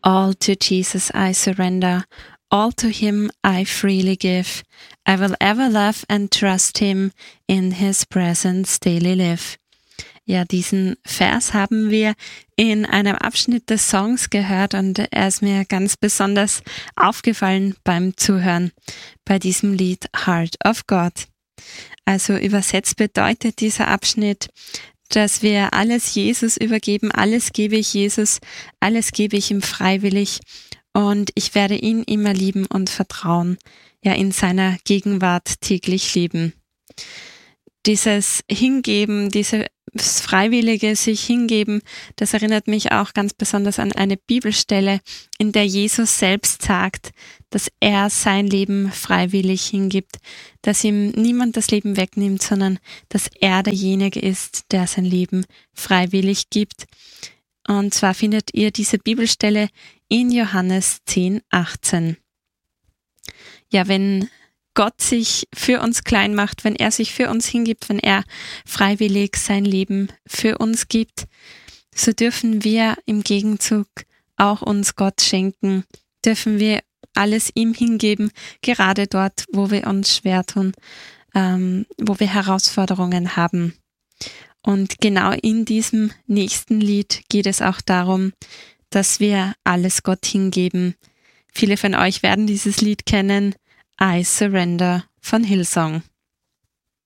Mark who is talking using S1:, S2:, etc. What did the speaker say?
S1: All to Jesus I surrender, all to him I freely give. I will ever love and trust him, in his presence daily live. Ja, diesen Vers haben wir in einem Abschnitt des Songs gehört und er ist mir ganz besonders aufgefallen beim Zuhören bei diesem Lied Heart of God. Also übersetzt bedeutet dieser Abschnitt, dass wir alles Jesus übergeben, alles gebe ich Jesus, alles gebe ich ihm freiwillig und ich werde ihn immer lieben und vertrauen, ja in seiner Gegenwart täglich leben. Dieses Hingeben, dieses freiwillige sich hingeben, das erinnert mich auch ganz besonders an eine Bibelstelle, in der Jesus selbst sagt, dass er sein Leben freiwillig hingibt, dass ihm niemand das Leben wegnimmt, sondern dass er derjenige ist, der sein Leben freiwillig gibt. Und zwar findet ihr diese Bibelstelle in Johannes 10,18. Ja, wenn Gott sich für uns klein macht, wenn er sich für uns hingibt, wenn er freiwillig sein Leben für uns gibt, so dürfen wir im Gegenzug auch uns Gott schenken, dürfen wir alles ihm hingeben, gerade dort, wo wir uns schwer tun, wo wir Herausforderungen haben. Und genau in diesem nächsten Lied geht es auch darum, dass wir alles Gott hingeben. Viele von euch werden dieses Lied kennen, I Surrender von Hillsong.